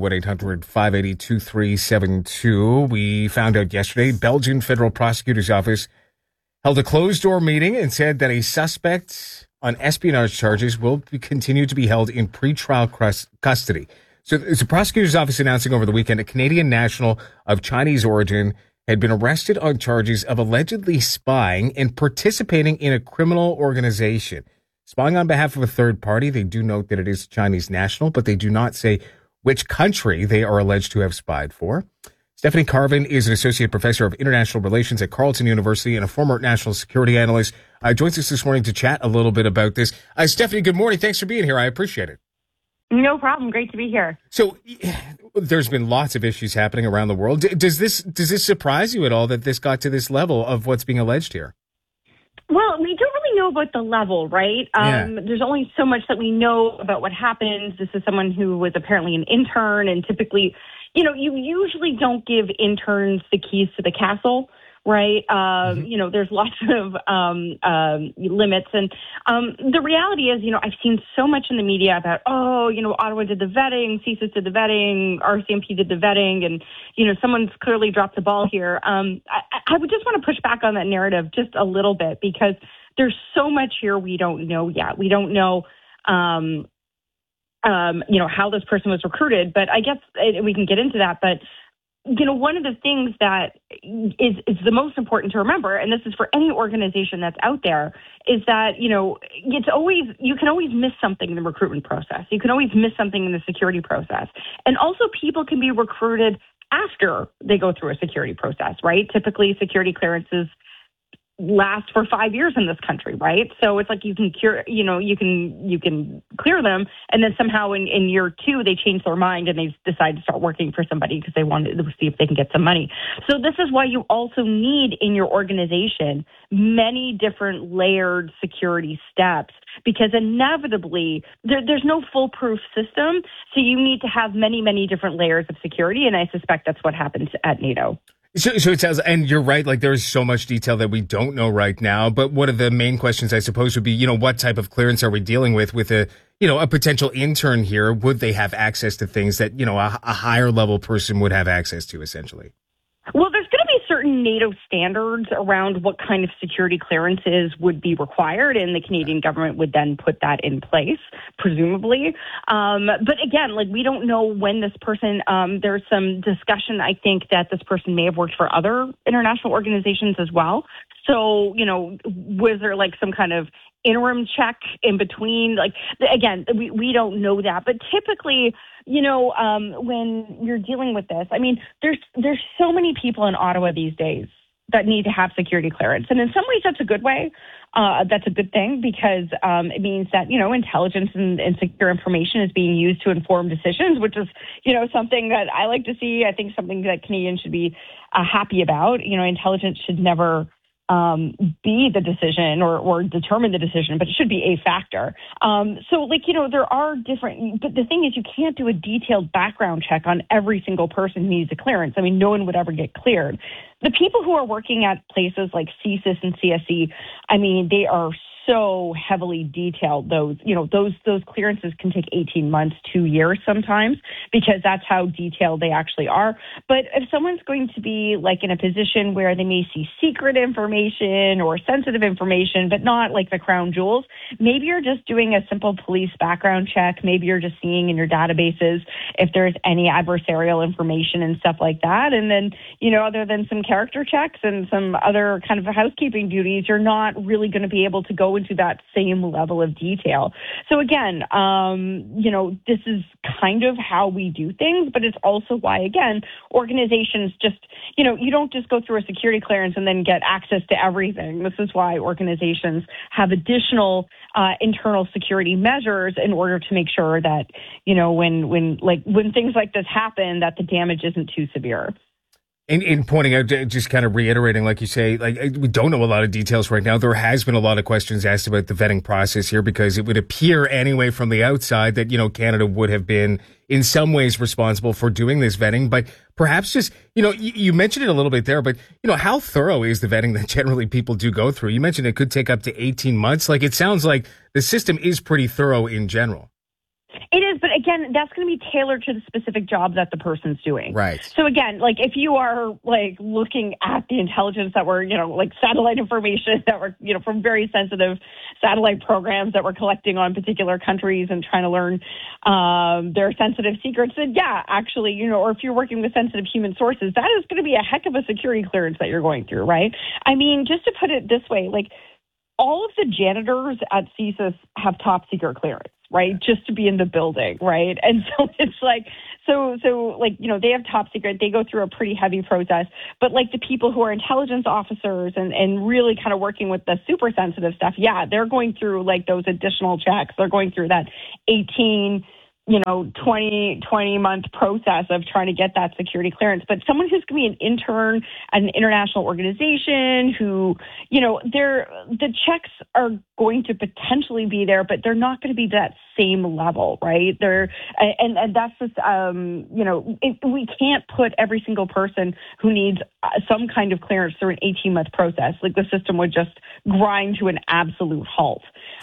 1-800-580-2372. We found out yesterday, Belgian Federal Prosecutor's Office held a closed-door meeting and said that a suspect on espionage charges will continue to be held in pretrial custody. So the prosecutor's office announcing over the weekend a Canadian national of Chinese origin had been arrested on charges of allegedly spying and participating in a criminal organization. Spying on behalf of a third party. They do note that it is a Chinese national, but they do not say which country they are alleged to have spied for. Stephanie Carvin is an associate professor of international relations at Carleton University and a former national security analyst. Joins us this morning to chat a little bit about this. Stephanie, good morning. Thanks for being here. I appreciate it. No problem. Great to be here. So there's been lots of issues happening around the world. Does this surprise you at all that this got to this level of what's being alleged here? Well, we don't really know about the level, right? There's only so much that we know about what happens. This is someone who was apparently an intern, and typically, you usually don't give interns the keys to the castle, right? There's lots of limits. And the reality is, I've seen so much in the media about, Ottawa did the vetting, CSIS did the vetting, RCMP did the vetting, and, someone's clearly dropped the ball here. I would just want to push back on that narrative just a little bit, because there's so much here we don't know yet. We don't know, how this person was recruited, but I guess we can get into that. But one of the things that is the most important to remember, and this is for any organization that's out there, is that, you can always miss something in the recruitment process. You can always miss something in the security process. And also people can be recruited after they go through a security process, right? Typically security clearances last for 5 years in this country, right? So it's like you can clear them, and then somehow in year 2 they change their mind and they decide to start working for somebody because they want to see if they can get some money. So this is why you also need in your organization many different layered security steps, because inevitably there's no foolproof system. So you need to have many, many different layers of security, and I suspect that's what happens at NATO. So it sounds, and you're right, like there's so much detail that we don't know right now. But one of the main questions, I suppose, would be, what type of clearance are we dealing with a potential intern here? Would they have access to things that, a higher level person would have access to, essentially? Well, there's going to be certain NATO standards around what kind of security clearances would be required, and the Canadian government would then put that in place, presumably. But again, we don't know when this person, there's some discussion, I think, that this person may have worked for other international organizations as well. So, was there some kind of interim check in between? Again, we don't know that. But typically, when you're dealing with this, there's so many people in Ottawa these days that need to have security clearance. And in some ways, that's a good way. That's a good thing, because it means that, intelligence and secure information is being used to inform decisions, which is, something that I like to see. I think something that Canadians should be happy about. Intelligence should never be the decision or determine the decision, but it should be a factor. There are different, but the thing is, you can't do a detailed background check on every single person who needs a clearance. No one would ever get cleared. The people who are working at places like CSIS and CSE, they are so heavily detailed. Those clearances can take 18 months, 2 years sometimes, because that's how detailed they actually are. But if someone's going to be in a position where they may see secret information or sensitive information, but not the crown jewels, maybe you're just doing a simple police background check. Maybe you're just seeing in your databases if there's any adversarial information and stuff like that. And then, other than some character checks and some other kind of housekeeping duties, you're not really going to be able to go into that same level of detail. So again, this is kind of how we do things, but it's also why, again, organizations just, you don't just go through a security clearance and then get access to everything. This is why organizations have additional internal security measures in order to make sure that, when things like this happen, that the damage isn't too severe. In pointing out, just kind of reiterating, like you say, like we don't know a lot of details right now. There has been a lot of questions asked about the vetting process here because it would appear anyway from the outside that, Canada would have been in some ways responsible for doing this vetting. But perhaps just, you mentioned it a little bit there, but, how thorough is the vetting that generally people do go through? You mentioned it could take up to 18 months. Like it sounds like the system is pretty thorough in general. It is, but again, that's going to be tailored to the specific job that the person's doing. Right. So again, like if you are like looking at the intelligence that we're, like satellite information that we're, from very sensitive satellite programs that we're collecting on particular countries and trying to learn their sensitive secrets, then yeah, actually, or if you're working with sensitive human sources, that is going to be a heck of a security clearance that you're going through, right? I mean, just to put it this way, like all of the janitors at CSIS have top secret clearance. Right, just to be in the building, right? And so it's like, they have top secret. They go through a pretty heavy process. But like the people who are intelligence officers and really kind of working with the super sensitive stuff, yeah, they're going through like those additional checks. They're going through that 20-month process of trying to get that security clearance. But someone who's going to be an intern at an international organization who, the checks are going to potentially be there, but they're not going to be that same level, right? And that's just, we can't put every single person who needs some kind of clearance through an 18-month process. Like the system would just grind to an absolute halt.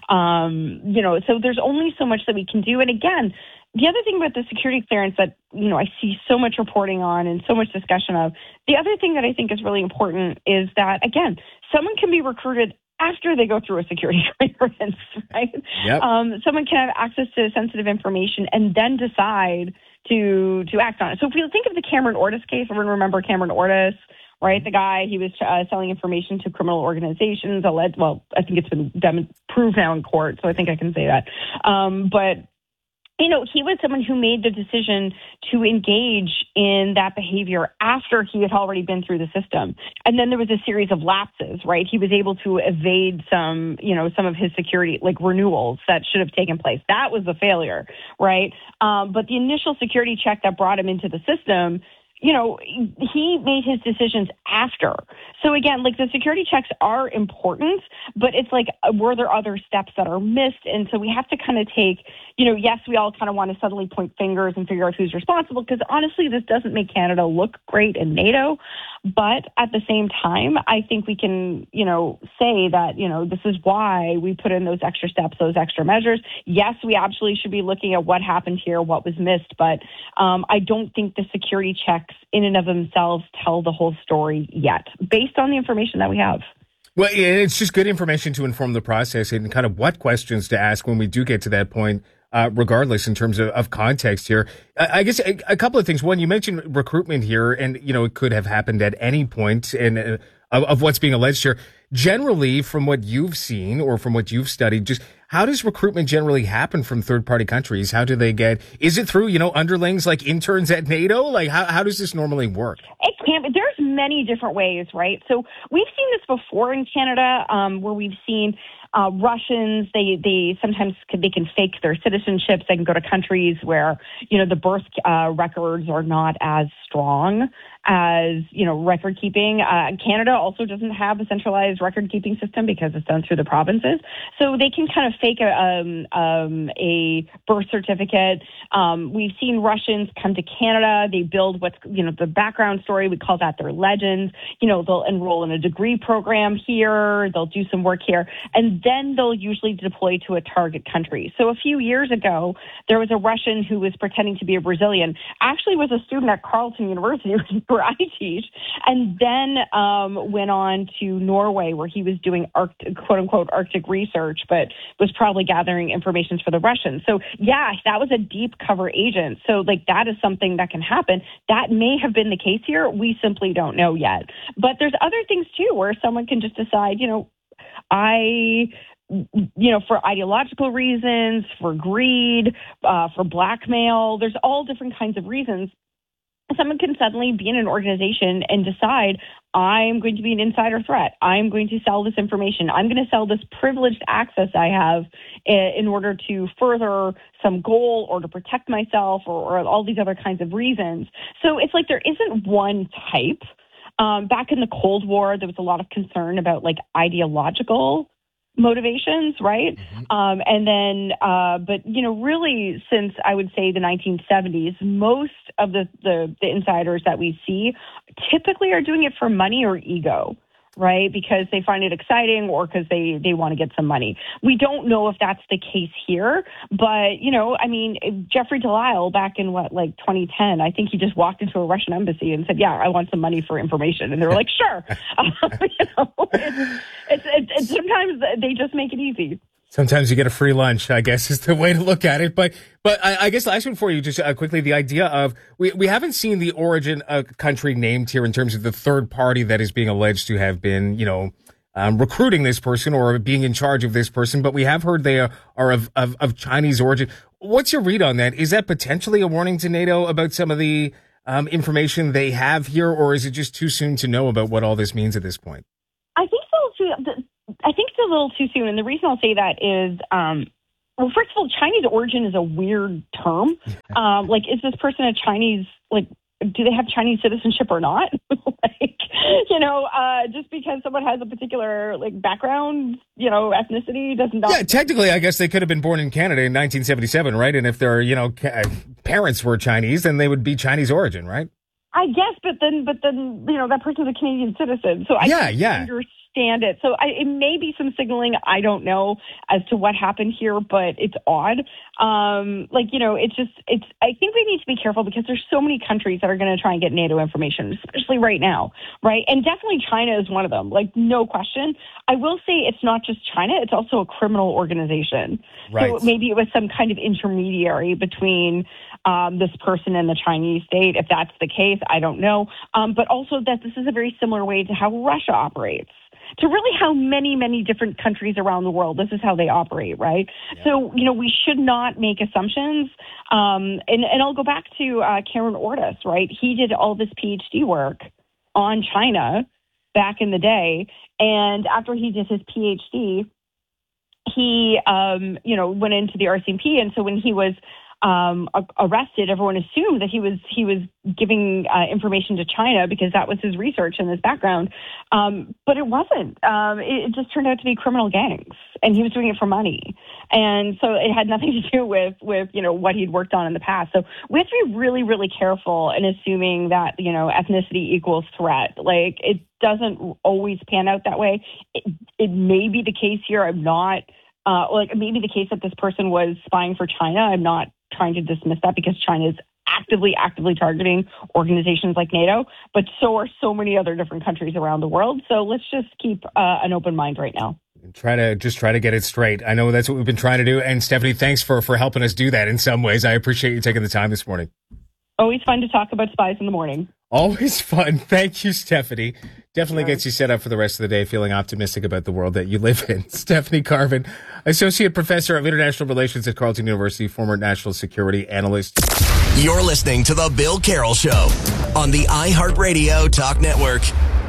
So there's only so much that we can do. And again, the other thing about the security clearance that, I see so much reporting on and so much discussion of, the other thing that I think is really important is that, again, someone can be recruited after they go through a security clearance, right? Yep. Someone can have access to sensitive information and then decide to act on it. So if we think of the Cameron Ortis case, everyone remember Cameron Ortis, right? The guy, he was selling information to criminal organizations. I think it's been proved now in court, so I think I can say that. But he was someone who made the decision to engage in that behavior after he had already been through the system. And then there was a series of lapses, right? He was able to evade some of his security, like renewals that should have taken place. That was a failure, right? But the initial security check that brought him into the system, he made his decisions after. So again, like the security checks are important, but it's like, were there other steps that are missed? And so we have to kind of take, yes, we all kind of want to suddenly point fingers and figure out who's responsible, because honestly, this doesn't make Canada look great in NATO. But at the same time, I think we can, say that, this is why we put in those extra steps, those extra measures. Yes, we absolutely should be looking at what happened here, what was missed. But I don't think the security checks in and of themselves tell the whole story yet, based on the information that we have. Well, it's just good information to inform the process and kind of what questions to ask when we do get to that point, regardless in terms of context here. I guess a couple of things. One, you mentioned recruitment here, and, it could have happened at any point and of what's being alleged here. Generally, from what you've seen or from what you've studied, just how does recruitment generally happen from third-party countries? How do they is it through, underlings like interns at NATO? Like, how does this normally work? It can be. There's many different ways, right? So we've seen this before in Canada, where we've seen Russians, they sometimes they can fake their citizenships. They can go to countries where, the birth records are not as strong as, record keeping. Canada also doesn't have a centralized record keeping system because it's done through the provinces. So they can kind of fake a birth certificate. We've seen Russians come to Canada. They build what's, the background story. We call that their legends. They'll enroll in a degree program here. They'll do some work here. And then they'll usually deploy to a target country. So a few years ago, there was a Russian who was pretending to be a Brazilian, actually was a student at Carleton University where I teach, and then went on to Norway where he was doing quote-unquote Arctic research, but was probably gathering information for the Russians. So yeah, that was a deep cover agent. So like that is something that can happen. That may have been the case here. We simply don't know yet. But there's other things too where someone can just decide, for ideological reasons, for greed, for blackmail, there's all different kinds of reasons. Someone can suddenly be in an organization and decide, I'm going to be an insider threat. I'm going to sell this information. I'm going to sell this privileged access I have in order to further some goal or to protect myself or all these other kinds of reasons. So it's like there isn't one type. Back in the Cold War, there was a lot of concern about like ideological motivations, right? And then, but really since I would say the 1970s, most of the insiders that we see typically are doing it for money or ego, right? Because they find it exciting or because they want to get some money. We don't know if that's the case here, but, Jeffrey Delisle back in 2010, I think he just walked into a Russian embassy and said, yeah, I want some money for information. And they were like, sure. It's sometimes they just make it easy. Sometimes you get a free lunch, I guess, is the way to look at it. But I guess last one for you, just quickly, the idea of we haven't seen the origin country named here in terms of the third party that is being alleged to have been, recruiting this person or being in charge of this person. But we have heard they are of Chinese origin. What's your read on that? Is that potentially a warning to NATO about some of the information they have here, or is it just too soon to know about what all this means at this point? I think it's a little too soon. And the reason I'll say that is, well, first of all, Chinese origin is a weird term. Is this person a Chinese, do they have Chinese citizenship or not? Just because someone has a particular background, ethnicity doesn't. Yeah, technically, I guess they could have been born in Canada in 1977, right? And if their, parents were Chinese, then they would be Chinese origin, right? I guess, but then, that person's a Canadian citizen. So I understand it. So it may be some signaling. I don't know as to what happened here, but it's odd. I think we need to be careful because there's so many countries that are going to try and get NATO information, especially right now, right? And definitely China is one of them, no question. I will say it's not just China, it's also a criminal organization. Right. So maybe it was some kind of intermediary between this person and the Chinese state. If that's the case, I don't know. But also that this is a very similar way to how Russia operates. To really how many, many different countries around the world, this is how they operate, right? Yeah. So, we should not make assumptions. And I'll go back to Cameron Ortis, right? He did all this PhD work on China back in the day. And after he did his PhD, he, went into the RCMP. And so when he was arrested, everyone assumed that he was giving information to China because that was his research and his background. But it wasn't. It just turned out to be criminal gangs, and he was doing it for money. And so it had nothing to do with what he'd worked on in the past. So we have to be really, really careful in assuming that, ethnicity equals threat. It doesn't always pan out that way. It may be the case here. I'm not, it may be the case that this person was spying for China. I'm not trying to dismiss that because China is actively targeting organizations like NATO, but so are so many other different countries around the world. So let's just keep an open mind right now. Try to get it straight. I know that's what we've been trying to do. And Stephanie, thanks for helping us do that in some ways. I appreciate you taking the time this morning. Always fun to talk about spies in the morning. Always fun. Thank you, Stephanie. Definitely gets you set up for the rest of the day feeling optimistic about the world that you live in. Stephanie Carvin, Associate Professor of International Relations at Carleton University, former national security analyst. You're listening to The Bill Carroll Show on the iHeartRadio Talk Network.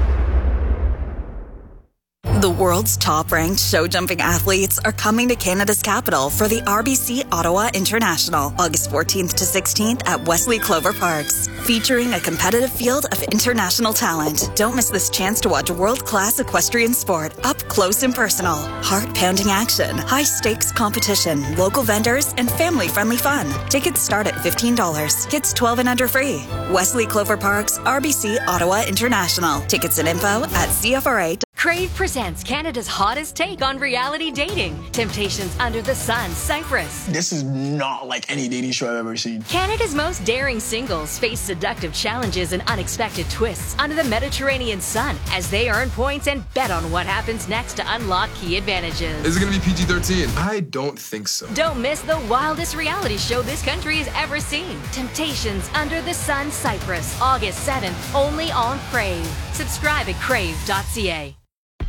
The world's top-ranked show-jumping athletes are coming to Canada's capital for the RBC Ottawa International, August 14th to 16th at Wesley Clover Parks. Featuring a competitive field of international talent. Don't miss this chance to watch world-class equestrian sport up close and personal. Heart-pounding action, high-stakes competition, local vendors, and family-friendly fun. Tickets start at $15. Kids 12 and under free. Wesley Clover Parks, RBC Ottawa International. Tickets and info at CFRA. Crave presents Canada's hottest take on reality dating. Temptations Under the Sun, Cyprus. This is not like any dating show I've ever seen. Canada's most daring singles face seductive challenges and unexpected twists under the Mediterranean sun as they earn points and bet on what happens next to unlock key advantages. Is it going to be PG-13? I don't think so. Don't miss the wildest reality show this country has ever seen. Temptations Under the Sun, Cyprus, August 7th, only on Crave. Subscribe at crave.ca.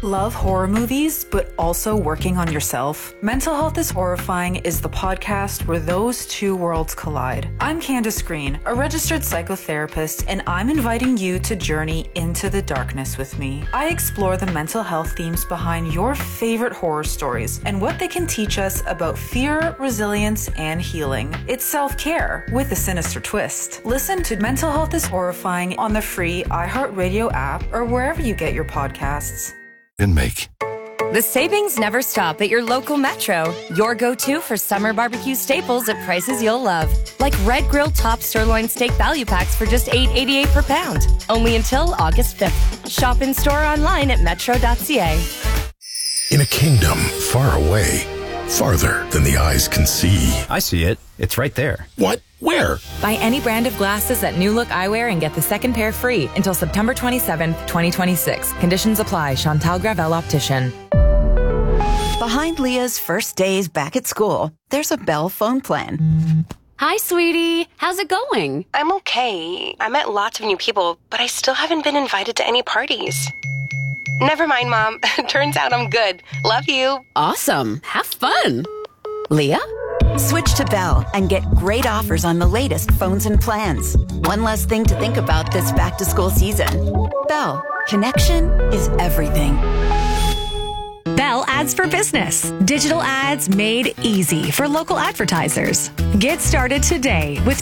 Love horror movies, but also working on yourself? Mental Health is Horrifying is the podcast where those two worlds collide. I'm Candace Green, a registered psychotherapist, and I'm inviting you to journey into the darkness with me. I explore the mental health themes behind your favorite horror stories and what they can teach us about fear, resilience, and healing. It's self-care with a sinister twist. Listen to Mental Health is Horrifying on the free iHeartRadio app or wherever you get your podcasts. Make. The savings never stop at your local Metro. Your go-to for summer barbecue staples at prices you'll love. Like Red Grill Top Sirloin Steak Value Packs for just $8.88 per pound. Only until August 5th. Shop in store or online at metro.ca. In a kingdom far away, farther than the eyes can see. I see it. It's right there. What? Where? Buy any brand of glasses at New Look Eyewear and get the second pair free until September 27th, 2026. Conditions apply. Chantal Gravel Optician. Behind Leah's first days back at school, there's a Bell phone plan. Hi, sweetie. How's it going? I'm okay. I met lots of new people, but I still haven't been invited to any parties. Never mind, Mom. Turns out I'm good. Love you. Awesome. Have fun. Leah? Switch to Bell and get great offers on the latest phones and plans. One less thing to think about this back-to-school season. Bell, connection is everything. Bell Ads for Business. Digital ads made easy for local advertisers. Get started today with